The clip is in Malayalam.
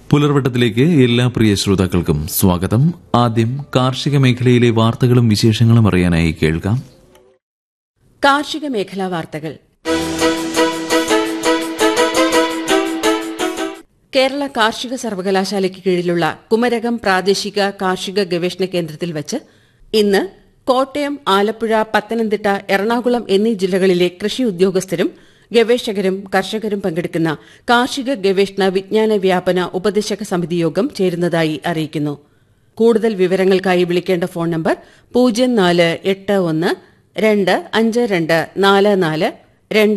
പുലർവട്ടത്തിലേക്ക് എല്ലാ പ്രിയ ശ്രോതാക്കൾക്കും സ്വാഗതം. ആദ്യം കാർഷിക മേഖലയിലെ വാർത്തകളും വിശേഷങ്ങളും അറിയാനായി കേൾക്കാം. കാർഷിക മേഖലാ വാർത്തകൾ. കേരള കാർഷിക സർവകലാശാലയ്ക്ക് കീഴിലുള്ള കുമരകം പ്രാദേശിക കാർഷിക ഗവേഷണ കേന്ദ്രത്തിൽ വച്ച് ഇന്ന് കോട്ടയം, ആലപ്പുഴ, പത്തനംതിട്ട, എറണാകുളം എന്നീ ജില്ലകളിലെ കൃഷി ഉദ്യോഗസ്ഥരും ഗവേഷകരും കർഷകരും പങ്കെടുക്കുന്ന കാർഷിക ഗവേഷണ വിജ്ഞാന വ്യാപന ഉപദേശക സമിതി യോഗം ചേരുന്നതായി അറിയിക്കുന്നു. കൂടുതൽ വിവരങ്ങൾക്കായി വിളിക്കേണ്ട ഫോൺ നമ്പർ 0481 252 44 2